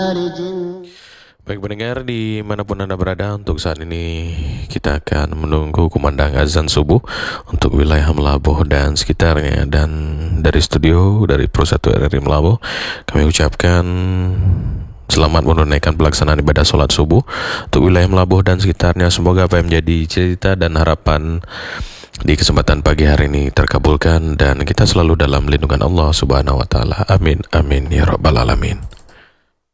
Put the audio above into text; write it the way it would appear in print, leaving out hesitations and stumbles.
Baik pendengar dimanapun Anda berada, untuk saat ini kita akan menunggu kumandang azan subuh untuk wilayah Melabuh dan sekitarnya. Dan dari studio, dari Pro 1 RRI Melabuh, kami ucapkan selamat menunaikan pelaksanaan ibadah sholat subuh untuk wilayah Melabuh dan sekitarnya. Semoga apa yang menjadi cerita dan harapan di kesempatan pagi hari ini terkabulkan dan kita selalu dalam lindungan Allah Subhanahu wa taala. Amin amin ya rabbal alamin.